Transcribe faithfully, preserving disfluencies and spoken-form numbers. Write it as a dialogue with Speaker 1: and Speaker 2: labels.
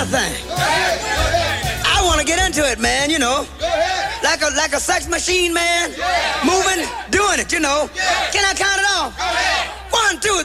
Speaker 1: thing. I want to get into it, man, you know. Like a like a sex machine, man. Moving, doing it, you know. Can I count it off? One, two,